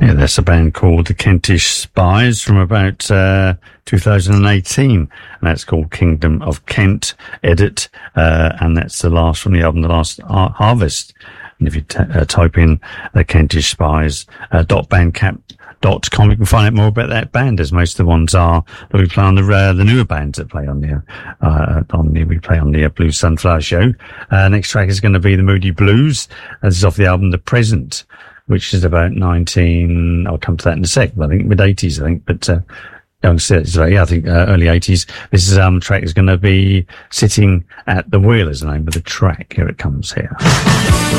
Yeah, that's a band called the Kentish Spies from about 2018, and that's called Kingdom of Kent Edit, and that's the last from the album, The Last Harvest. And if you type in the Kentish Spies .bandcamp.com, you can find out more about that band, as most of the ones are that we play on the newer bands that play on we play on the Blue Sunflower Show. Next track is going to be the Moody Blues. This is off the album The Present, which is about I'll come to that in a sec, but I think mid-80s, I think, but I think early 80s. This is track is going to be Sitting at the Wheel is the name of the track. Here it comes here.